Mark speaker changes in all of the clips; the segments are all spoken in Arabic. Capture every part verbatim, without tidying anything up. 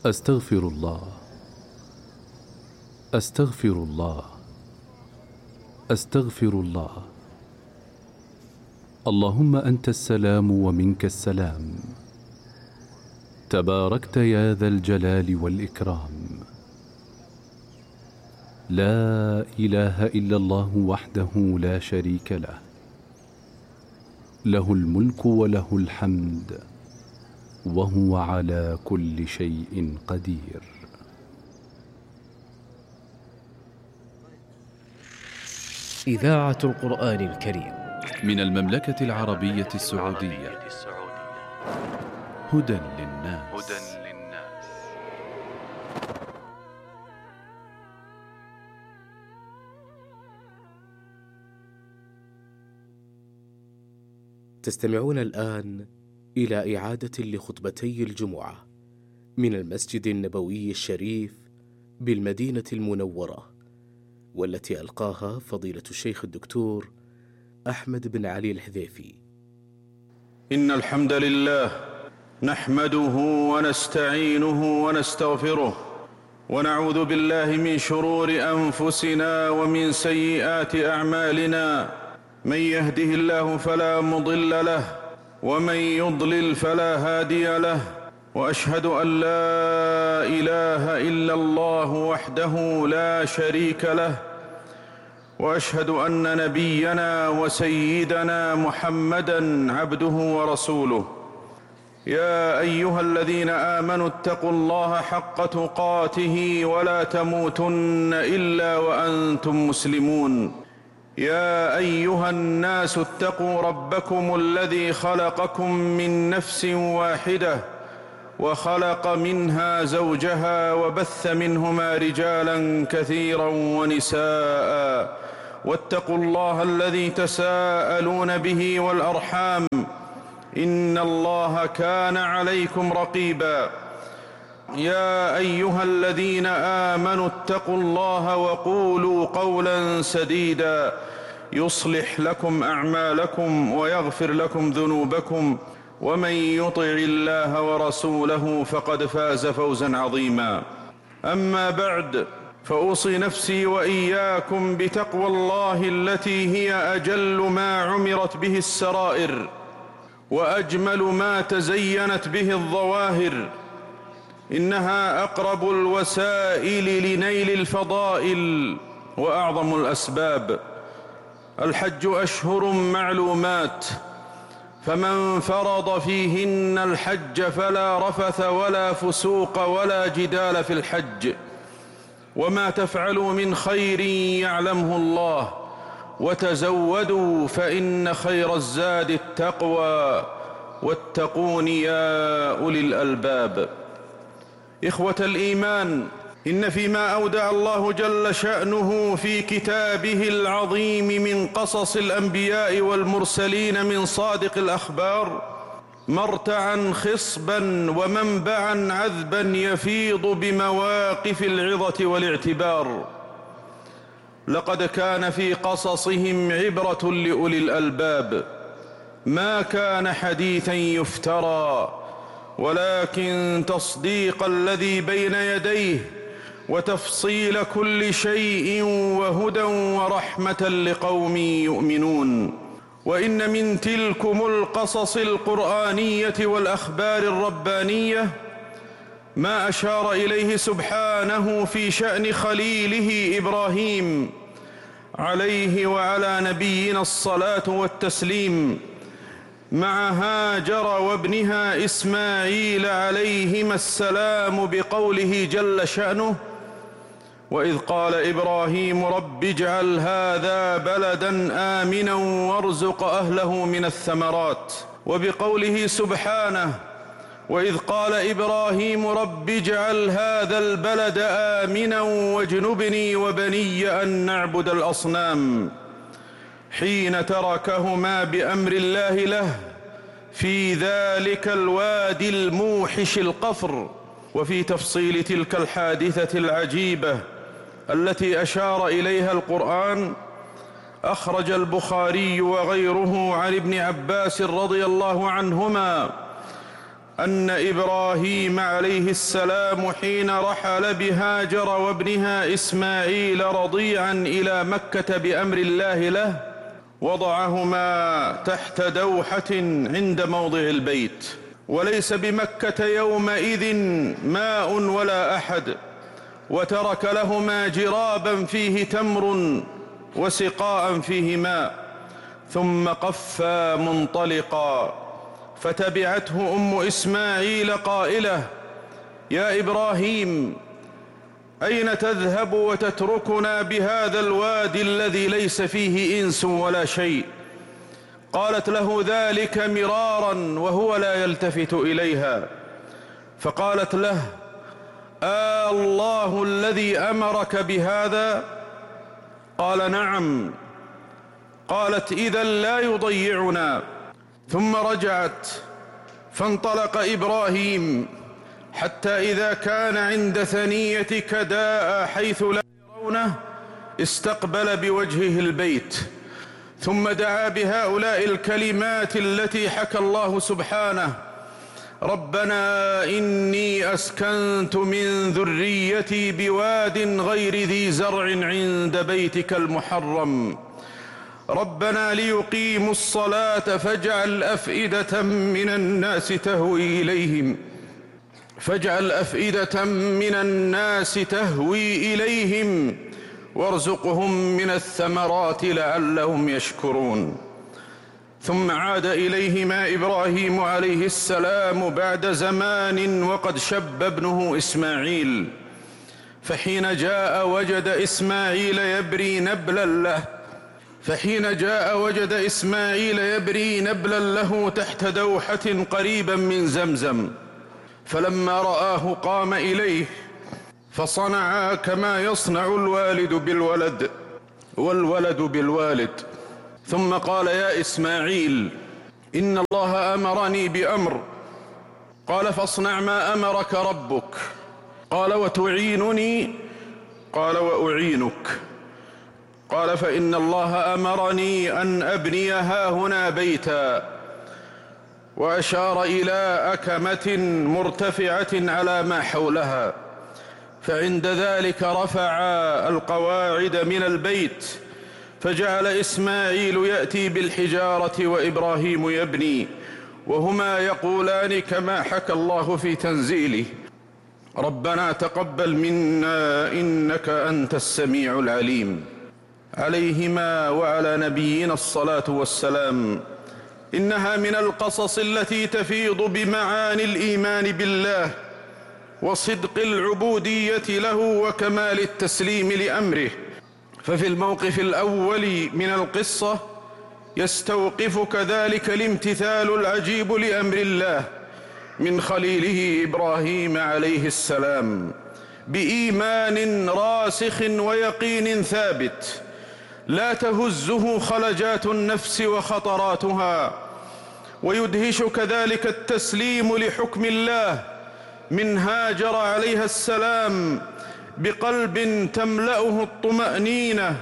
Speaker 1: أستغفر الله أستغفر الله أستغفر الله. اللهم أنت السلام ومنك السلام، تباركت يا ذا الجلال والإكرام. لا إله إلا الله وحده لا شريك له، له الملك وله الحمد وهو على كل شيء قدير.
Speaker 2: إذاعة القرآن الكريم
Speaker 1: من المملكة العربية السعودية. هدى للناس.
Speaker 3: تستمعون الآن إلى إعادة لخطبتي الجمعة من المسجد النبوي الشريف بالمدينة المنورة، والتي ألقاها فضيلة الشيخ الدكتور أحمد بن علي الحذيفي.
Speaker 4: إن الحمد لله نحمده ونستعينه ونستغفره، ونعوذ بالله من شرور أنفسنا ومن سيئات أعمالنا. من يهده الله فلا مضل له، ومن يضلل فلا هادي له، وأشهد أن لا إله إلا الله وحده لا شريك له، وأشهد أن نبينا وسيدنا محمدًا عبده ورسوله. يا أيها الذين آمنوا اتقوا الله حق تقاته ولا تموتن إلا وأنتم مسلمون. يا أيها الناس اتقوا ربكم الذي خلقكم من نفس واحدة، وخلق منها زوجها، وبث منهما رجالا كثيرا ونساء. واتقوا الله الذي تساءلون به والأرحام، إن الله كان عليكم رقيبا. يا أيها الذين آمنوا اتقوا الله وقولوا قولا سديدا يصلح لكم أعمالكم ويغفر لكم ذنوبكم، ومن يطع الله ورسوله فقد فاز فوزا عظيما. أما بعد، فأوصي نفسي وإياكم بتقوى الله التي هي أجل ما عمرت به السرائر، وأجمل ما تزينت به الظواهر. إنها أقرب الوسائل لنيل الفضائل وأعظم الأسباب. الحج أشهر معلومات، فمن فرض فيهن الحج فلا رفث ولا فسوق ولا جدال في الحج. وما تفعلوا من خير يعلمه الله، وتزودوا فإن خير الزاد التقوى، واتقون يا أولي الألباب. إخوة الإيمان، إن فيما أودع الله جل شأنه في كتابه العظيم من قصص الأنبياء والمرسلين من صادق الأخبار مرتعا خصبا ومنبعا عذبا يفيض بمواقف العظة والاعتبار. لقد كان في قصصهم عبرة لأولي الألباب، ما كان حديثا يفترى، ولكن تصديق الذي بين يديه وتفصيل كل شيء وهدى ورحمة لقوم يؤمنون. وإن من تلكم القصص القرآنية والأخبار الربانية ما أشار إليه سبحانه في شأن خليله إبراهيم عليه وعلى نبينا الصلاة والتسليم، مع هاجر وابنها إسماعيل عليهما السلام بقوله جل شأنه: وإذ قال إبراهيم رب اجعل هذا بلدا آمنا وارزق أهله من الثمرات. وبقوله سبحانه: وإذ قال إبراهيم رب اجعل هذا البلد آمنا واجنبني وبني أن نعبد الأصنام، حين تركهما بأمر الله له في ذلك الوادي الموحش القفر. وفي تفصيل تلك الحادثة العجيبة التي أشار إليها القرآن، أخرج البخاري وغيره عن ابن عباس رضي الله عنهما أن إبراهيم عليه السلام حين رحل بهاجر وابنها إسماعيل رضيعا إلى مكة بأمر الله له وضعهما تحت دوحة عند موضع البيت، وليس بمكة يومئذ ماء ولا أحد، وترك لهما جرابا فيه تمر وسقاء فيه ماء، ثم قفا منطلقا، فتبعته أم إسماعيل قائلة: يا إبراهيم، أين تذهب وتتركنا بهذا الوادي الذي ليس فيه إنس ولا شيء؟ قالت له ذلك مرارا وهو لا يلتفت إليها، فقالت له: آه الله الذي أمرك بهذا؟ قال: نعم. قالت: إذا لا يضيعنا. ثم رجعت فانطلق إبراهيم حتى إذا كان عند ثنية كداء حيث لا يرونه استقبل بوجهه البيت، ثم دعا بهؤلاء الكلمات التي حكى الله سبحانه: ربنا إني أسكنت من ذريتي بواد غير ذي زرع عند بيتك المحرم ربنا ليقيموا الصلاة فاجعل أفئدة من الناس تهوي إليهم فاجعل أفئدة من الناس تهوي إليهم وارزقهم من الثمرات لعلهم يشكرون. ثم عاد إليهما إبراهيم عليه السلام بعد زمان وقد شب ابنه إسماعيل، فحين جاء وجد إسماعيل يبري نبلا له فحين جاء وجد إسماعيل يبري نبلا له تحت دوحة قريبا من زمزم، فلما رآه قام إليه فصنعا كما يصنع الوالد بالولد والولد بالوالد، ثم قال: يا إسماعيل، إن الله أمرني بأمر. قال: فاصنع ما أمرك ربك. قال: وتعينني؟ قال: وأعينك. قال: فإن الله أمرني أن أبني هاهنا بيتا، وأشار إلى أكمة مرتفعة على ما حولها، فعند ذلك رفع القواعد من البيت، فجعل إسماعيل يأتي بالحجارة وإبراهيم يبني، وهما يقولان كما حكى الله في تنزيله: ربنا تقبل منا إنك أنت السميع العليم. عليهما وعلى نبينا الصلاة والسلام. إنها من القصص التي تفيض بمعاني الإيمان بالله وصدق العبودية له وكمال التسليم لأمره. ففي الموقف الأول من القصة يستوقفك ذلك الامتثال العجيب لأمر الله من خليله إبراهيم عليه السلام بإيمان راسخ ويقين ثابت لا تهزه خلجات النفس وخطراتها، ويدهشك ذلك التسليم لحكم الله من هاجر عليها السلام بقلب تملأه الطمأنينة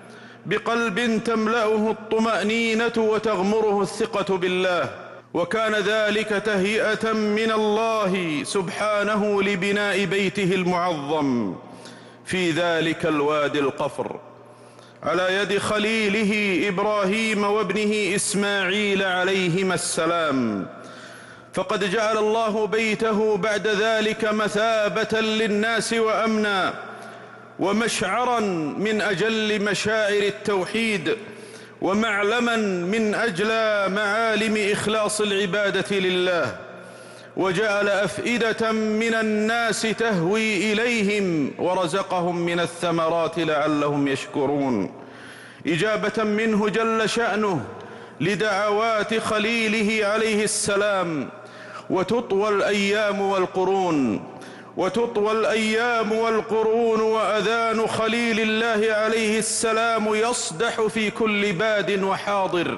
Speaker 4: بقلب تملأه الطمأنينة وتغمره الثقة بالله، وكان ذلك تهيئة من الله سبحانه لبناء بيته المعظم في ذلك الوادي القفر على يد خليله إبراهيم وابنه إسماعيل عليهما السلام. فقد جعل الله بيته بعد ذلك مثابة للناس وأمنا ومشعرا من أجل مشاعر التوحيد ومعلما من أجلى معالم إخلاص العبادة لله، وجعل أفئدة من الناس تهوي إليهم ورزقهم من الثمرات لعلهم يشكرون، إجابة منه جل شأنه لدعوات خليله عليه السلام. وتطوى الأيام والقرون وتطوى الأيام والقرون وأذان خليل الله عليه السلام يصدح في كل باد وحاضر: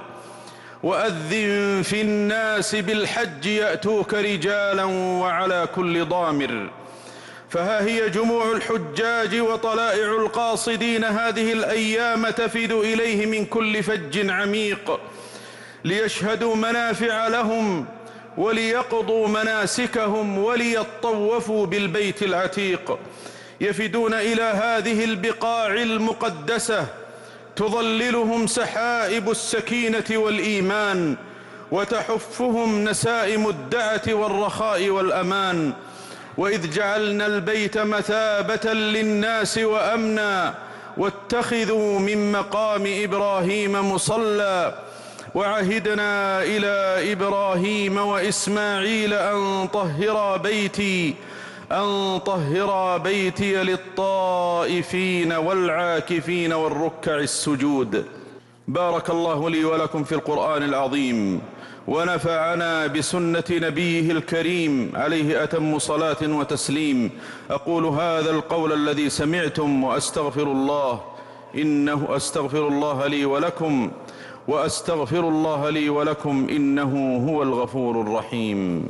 Speaker 4: وأذن في الناس بالحج يأتوك رجالا وعلى كل ضامر. فها هي جموع الحجاج وطلائع القاصدين هذه الأيام تفد إليه من كل فج عميق ليشهدوا منافع لهم وليقضوا مناسكهم وليطوفوا بالبيت العتيق، يفدون إلى هذه البقاع المقدسة تظللهم سحائب السكينة والإيمان، وتحفهم نسائم الدعة والرخاء والأمان. وإذ جعلنا البيت مثابة للناس وأمنا واتخذوا من مقام إبراهيم مصلى، وعهدنا إلى إبراهيم وإسماعيل أن طهرا بيتي أن طهرا بيتي للطائفين والعاكفين والركع السجود. بارك الله لي ولكم في القرآن العظيم، ونفعنا بسنة نبيه الكريم عليه أتم صلاة وتسليم. أقول هذا القول الذي سمعتم وأستغفر الله إنه أستغفر الله لي ولكم وأستغفر الله لي ولكم إنه هو الغفور الرحيم.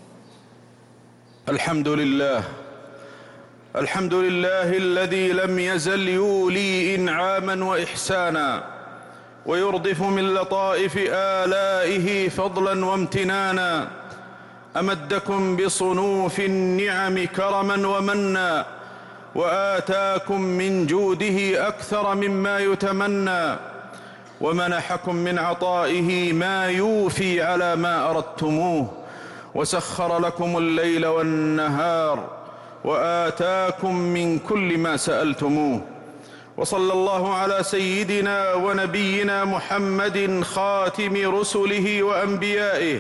Speaker 4: الحمد لله الحمد لله الذي لم يزل يولي إنعاما وإحسانا، ويردف من لطائف آلائه فضلا وامتنانا. أمدكم بصنوف النعم كرما ومنا، وآتاكم من جوده أكثر مما يتمنى، ومنحكم من عطائه ما يوفي على ما أردتموه، وسخر لكم الليل والنهار، وآتاكم من كل ما سألتموه. وصلى الله على سيدنا ونبينا محمد خاتم رسله وأنبيائه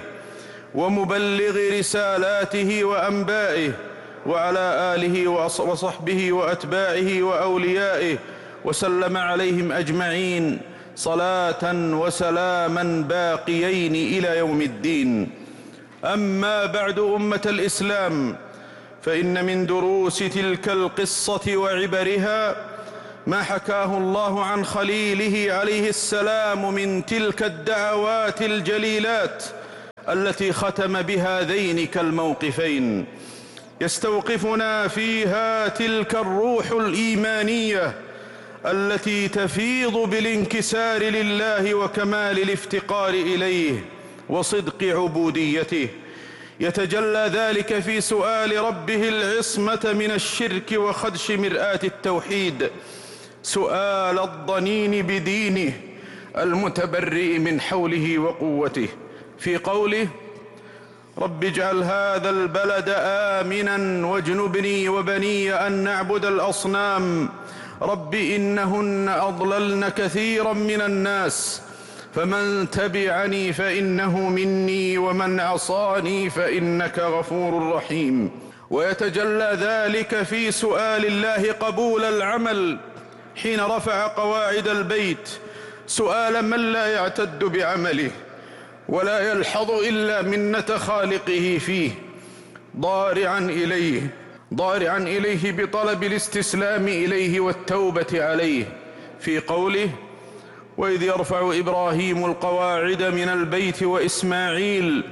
Speaker 4: ومبلغ رسالاته وأنبائه، وعلى آله وصحبه وأتباعه وأوليائه، وسلم عليهم أجمعين صلاة وسلاما باقيين إلى يوم الدين. أما بعد، أمة الإسلام، فإن من دروس تلك القصة وعبرها ما حكاه الله عن خليله عليه السلام من تلك الدعوات الجليلات التي ختم بهذين الموقفين. يستوقفنا فيها تلك الروح الإيمانية التي تفيض بالانكسار لله وكمال الافتقار إليه وصدق عبوديته. يتجلى ذلك في سؤال ربه العصمة من الشرك وخدش مرآة التوحيد، سؤال الضنين بدينه المتبرئ من حوله وقوته، في قوله: رب اجعل هذا البلد آمنا واجنبني وبني أن نعبد الأصنام رب إنهن أضللن كثيرا من الناس فمن تبعني فإنه مني ومن عصاني فإنك غفور رحيم. ويتجلى ذلك في سؤال الله قبول العمل حين رفع قواعد البيت، سؤال من لا يعتد بعمله ولا يلحظ إلا منة خالقه فيه، ضارعا إليه ضارعا إليه بطلب الاستسلام إليه والتوبة عليه، في قوله: وإذ يرفع إبراهيم القواعد من البيت وإسماعيل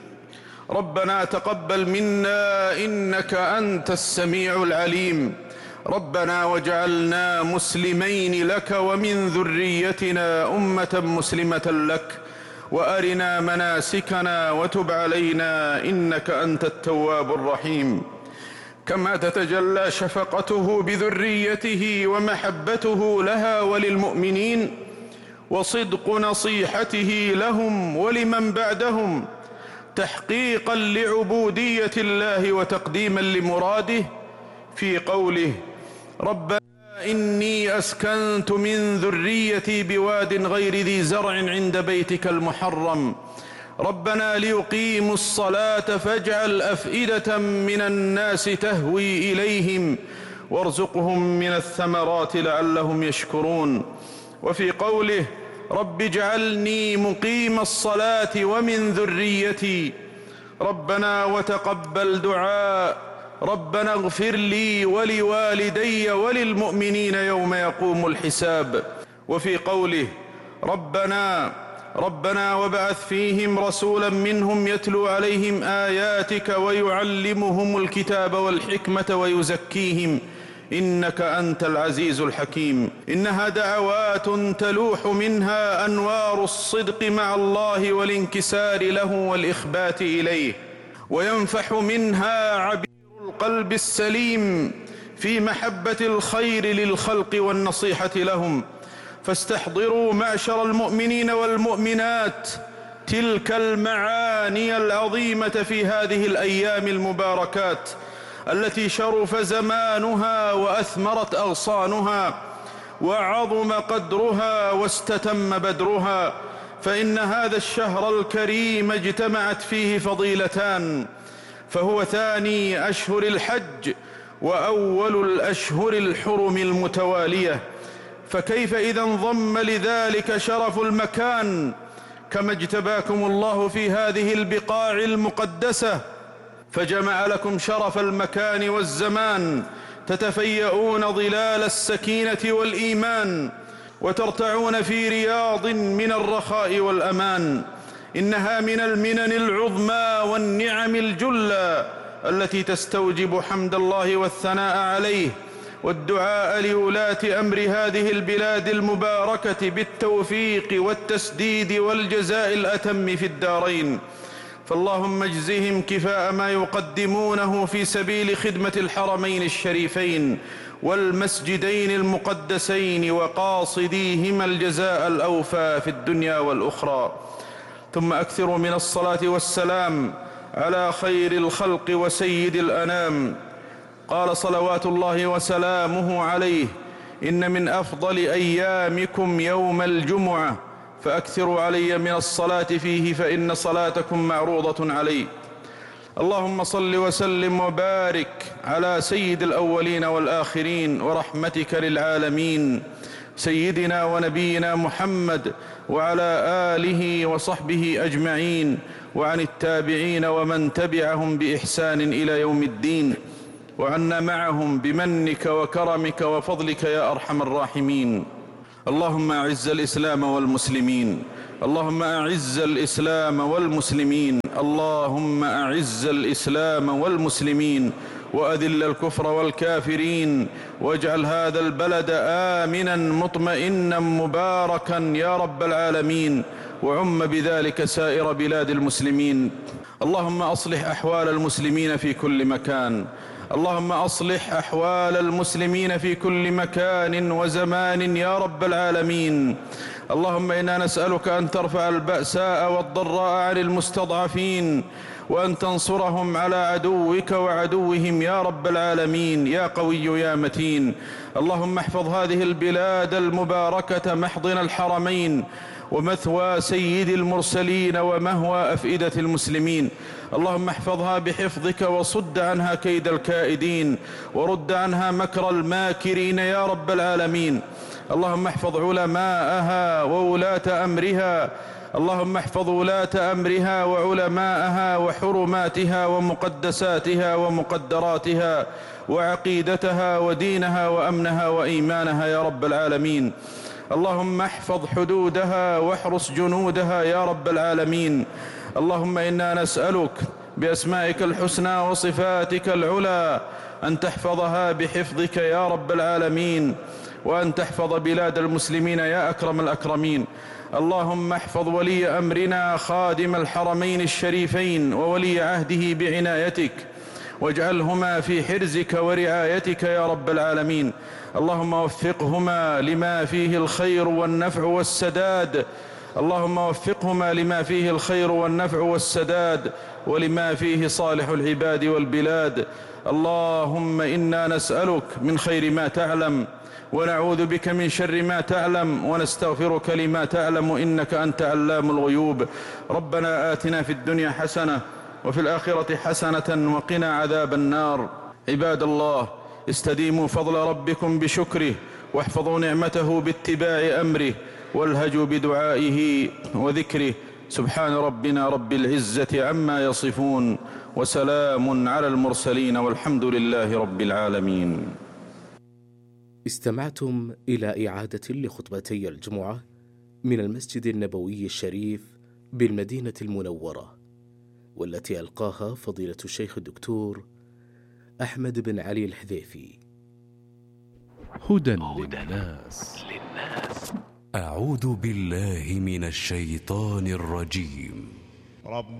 Speaker 4: ربنا تقبل منا إنك أنت السميع العليم ربنا واجعلنا مسلمين لك ومن ذريتنا أمة مسلمة لك وأرنا مناسكنا وتب علينا إنك أنت التواب الرحيم. كما تتجلى شفقته بذريته ومحبته لها وللمؤمنين وصدق نصيحته لهم ولمن بعدهم تحقيقا لعبودية الله وتقديما لمراده، في قوله: ربنا إني أسكنت من ذريتي بواد غير ذي زرع عند بيتك المحرم ربنا ليقيموا الصلاة فاجعل أفئدة من الناس تهوي إليهم وارزقهم من الثمرات لعلهم يشكرون. وفي قوله: رب اجعلني مقيم الصلاة ومن ذريتي ربنا وتقبل دعاء ربنا اغفر لي ولوالدي وللمؤمنين يوم يقوم الحساب. وفي قوله: ربنا ربنا وابعث فيهم رسولا منهم يتلو عليهم آياتك ويعلمهم الكتاب والحكمة ويزكيهم إنك أنت العزيز الحكيم. إنها دعوات تلوح منها أنوار الصدق مع الله والانكسار له والإخبات إليه، وينفح منها عبير القلب السليم في محبة الخير للخلق والنصيحة لهم. فاستحضروا معشر المؤمنين والمؤمنات تلك المعاني العظيمة في هذه الأيام المباركات التي شرف زمانها وأثمرت أغصانها وعظم قدرها واستتم بدرها. فإن هذا الشهر الكريم اجتمعت فيه فضيلتان، فهو ثاني أشهر الحج وأول الأشهر الحرم المتوالية، فكيف إذا انضم لذلك شرف المكان؟ كما اجتباكم الله في هذه البقاع المقدسة فجمع لكم شرف المكان والزمان، تتفيئون ظلال السكينة والإيمان وترتعون في رياض من الرخاء والأمان. إنها من المنن العظمى والنعم الجلى التي تستوجب حمد الله والثناء عليه والدعاء لولاة أمر هذه البلاد المباركة بالتوفيق والتسديد والجزاء الأتم في الدارين. فاللهم اجزهم كفاء ما يقدمونه في سبيل خدمة الحرمين الشريفين والمسجدين المقدسين وقاصديهما الجزاء الأوفى في الدنيا والأخرى. ثم أكثروا من الصلاة والسلام على خير الخلق وسيد الأنام. قال صلوات الله وسلامه عليه: إن من أفضل أيامكم يوم الجمعة، فأكثروا علي من الصلاة فيه فإن صلاتكم معروضة علي. اللهم صل وسلم وبارك على سيد الأولين والآخرين ورحمتك للعالمين سيدنا ونبينا محمد وعلى آله وصحبه أجمعين، وعن التابعين ومن تبعهم بإحسان إلى يوم الدين، وعنا معهم بمنك وكرمك وفضلك يا أرحم الراحمين. اللهم أعز الإسلام والمسلمين، اللهم أعز الإسلام والمسلمين، اللهم أعز الإسلام والمسلمين، وأذل الكفر والكافرين، واجعل هذا البلد آمنا مطمئنا مباركا يا رب العالمين، وعم بذلك سائر بلاد المسلمين. اللهم أصلح أحوال المسلمين في كل مكان، اللهم أصلح أحوال المسلمين في كل مكان وزمان يا رب العالمين. اللهم إنا نسألك أن ترفع البأساء والضراء عن المستضعفين، وأن تنصرهم على عدوك وعدوهم يا رب العالمين يا قوي يا متين. اللهم احفظ هذه البلاد المباركة محضن الحرمين ومثوى سيد المرسلين ومهوى أفئدة المسلمين. اللهم احفظها بحفظك وصد عنها كيد الكائدين ورد عنها مكر الماكرين يا رب العالمين. اللهم احفظ علماءها وولاة أمرها، اللهم احفظ ولاة أمرها وعلماءها وحرماتها ومقدساتها ومقدراتها وعقيدتها ودينها وأمنها وإيمانها يا رب العالمين. اللهم احفظ حدودها واحرس جنودها يا رب العالمين. اللهم إنا نسألك بأسمائك الحسنى وصفاتك العلى أن تحفظها بحفظك يا رب العالمين، وأن تحفظ بلاد المسلمين يا أكرم الأكرمين. اللهم احفظ ولي أمرنا خادم الحرمين الشريفين وولي عهده بعنايتك، واجعلهما في حرزك ورعايتك يا رب العالمين. اللهم وفقهما لما فيه الخير والنفع والسداد، اللهم وفقهما لما فيه الخير والنفع والسداد ولما فيه صالح العباد والبلاد. اللهم إنا نسألك من خير ما تعلم ونعوذ بك من شر ما تعلم ونستغفرك لما تعلم إنك أنت علام الغيوب. ربنا آتنا في الدنيا حسنة وفي الآخرة حسنة وقنا عذاب النار. عباد الله، استديموا فضل ربكم بشكره، واحفظوا نعمته باتباع أمره، والهجوا بدعائه وذكره. سبحان ربنا رب العزة عما يصفون، وسلام على المرسلين، والحمد لله رب العالمين.
Speaker 3: استمعتم إلى إعادة لخطبتي الجمعة من المسجد النبوي الشريف بالمدينة المنورة، والتي ألقاها فضيلة الشيخ الدكتور أحمد بن علي الحذيفي.
Speaker 1: هدى للناس.
Speaker 5: أعوذ بالله من الشيطان الرجيم.
Speaker 6: رب